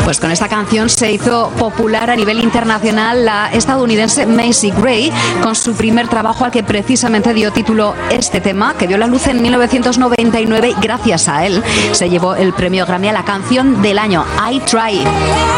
Pues con esta canción se hizo popular a nivel internacional la estadounidense Macy Gray con su primer trabajo al que precisamente dio título este tema, que vio la luz en 1999 y gracias a él se llevó el premio Grammy a la canción del año, I Try.